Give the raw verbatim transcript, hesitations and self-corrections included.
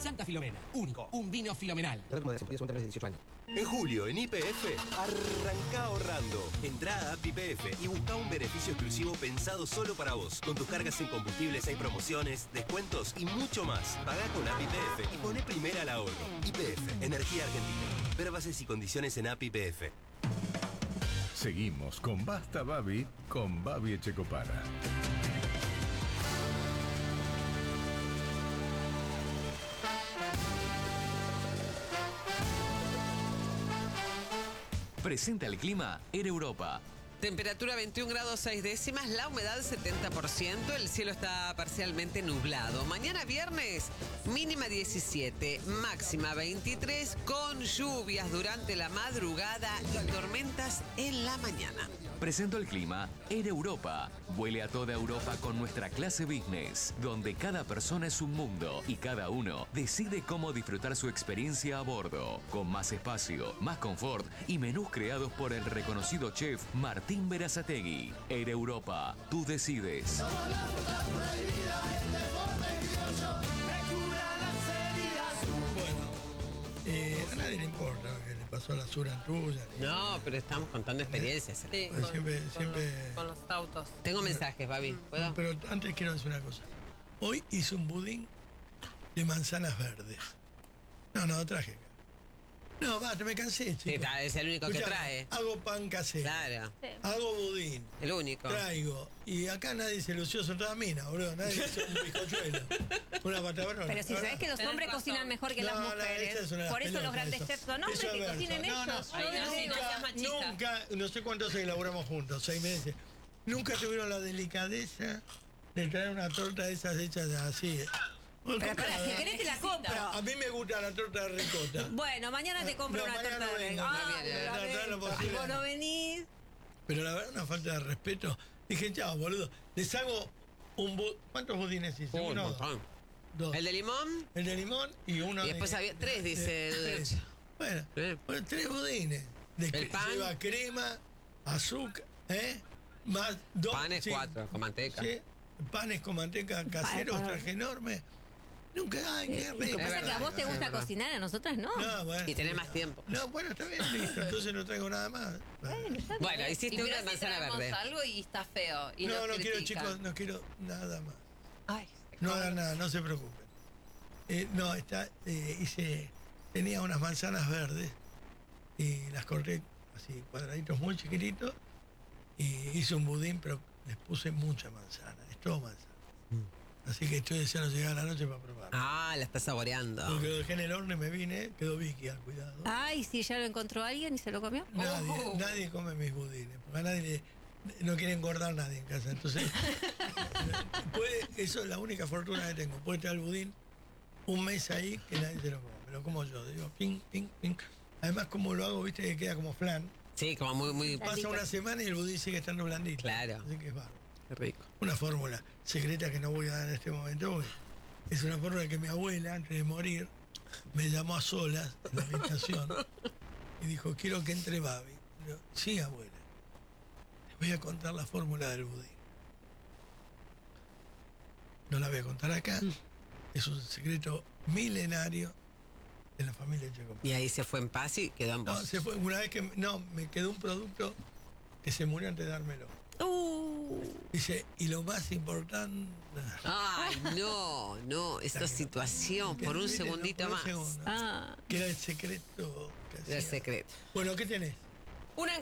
Santa Filomena, único, un vino filomenal. En julio, en Y P F, arranca ahorrando. Entrá a App Y P F y busca un beneficio exclusivo pensado solo para vos. Con tus cargas en combustibles hay promociones, descuentos y mucho más. Pagá con App Y P F y poné primera al ahorro. Y P F, Energía Argentina. Ver bases y condiciones en App Y P F. Seguimos con Basta Babi, con Babi Echecopara. Presenta el clima Air Europa. Temperatura veintiún grados seis décimas, la humedad setenta por ciento, el cielo está parcialmente nublado. Mañana viernes, mínima diecisiete, máxima veintitrés, con lluvias durante la madrugada y tormentas en la mañana. Presento el clima Air Europa. Vuele a toda Europa con nuestra clase business, donde cada persona es un mundo y cada uno decide cómo disfrutar su experiencia a bordo. Con más espacio, más confort y menús creados por el reconocido chef Martín Berazategui. Air Europa, tú decides. Eh, a nadie le importa lo que le pasó a la Sura tuya. No, pero estamos contando experiencias. Sí, Pues con, siempre, con siempre... Los, con los autos. Tengo mensajes, Babi. ¿Puedo? Pero antes quiero decir una cosa. Hoy hice un budín de manzanas verdes. No, no, traje. No, basta, me cansé, chicos. Sí, está, es el único que Escuchá, trae. Hago pan casero. Claro, Sí. Hago budín. el único. Traigo. Y acá nadie se lució, son todas minas, boludo. Nadie hizo un bizcochuelo. Una patabrona. Pero si sabés que los Tenés hombres razón. cocinan mejor que No, las no, mujeres. esa es una de las Por eso los pelotas, grandes eso. chefs son Eso hombres es que verso. cocinen No, no, ellos. Ay, Yo no, no sí, sé. no seas machista. Nunca, no sé cuántos años laburamos juntos, seis meses. Nunca tuvieron la delicadeza de traer una torta de esas hechas así. Pero pará, si querés te la compro. A mí me gusta la torta de ricota. Bueno, mañana te compro No, una mañana torta no de vengo. Ah, No viene. pero No, no, no, ven, posible. vos no venís. Pero la verdad, una falta de respeto. Dije, chao, boludo. Les hago un bu ¿Cuántos budines hice? Un Uno, montón. dos. El de limón. El de limón y uno Y después de, había tres, dice el- tres. Bueno, Sí. bueno, tres budines. De El que pan. lleva crema, azúcar, ¿eh? Más dos. Panes sí, cuatro, con manteca. Sí, panes con manteca caseros, Para- traje enorme. Nunca, ay, qué Lo rico. que pasa es que a vos te es gusta verdad. cocinar, a nosotras no. No, bueno. Y tenés más tiempo. No, bueno, está bien, listo. Entonces no traigo nada más. Bueno, está Bueno, bien. hiciste Y una mirá de si manzana traemos verde. algo y está feo. Y no, nos no quiero, critican. chicos, no quiero nada más. Ay, No hagan nada, no se preocupen. Eh, no, está, eh, hice, tenía unas manzanas verdes y las corté así, cuadraditos muy chiquititos y hice un budín, pero les puse mucha manzana, es todo manzana. Así que estoy deseando llegar a la noche para probar. Ah, la estás saboreando. Porque lo dejé en el horno y me vine, quedó Vicky al cuidado. Ay, si ya lo encontró alguien y se lo comió. Nadie, Oh. nadie come mis budines, porque a nadie le- no quiere engordar nadie en casa. Entonces, puede, eso es la única fortuna que tengo. Puede estar el budín un mes ahí que nadie se lo come. Me lo como yo. Digo, ping, ping, ping. Además, como lo hago, viste, que queda como flan. Sí, como muy, muy Pasa una semana y el budín sigue estando blandito. Claro. Así que es bárbaro. rico. Una fórmula secreta que no voy a dar en este momento, porque es una fórmula que mi abuela, antes de morir, me llamó a solas en la habitación y dijo, quiero que entre Babi. Y yo, sí, abuela. Les voy a contar la fórmula del budín. No la voy a contar acá. Es un secreto milenario de la familia Checopara. Y ahí se fue en paz y quedó en No, vos. se fue una vez que no, me quedó un producto que se murió antes de dármelo. Uh, Dice, y lo más importante. Ay, no, no, esta situación, por un segundito Por un más. segundo. ah. Que era el secreto que Era el hacía. secreto. Bueno, ¿qué tenés? Una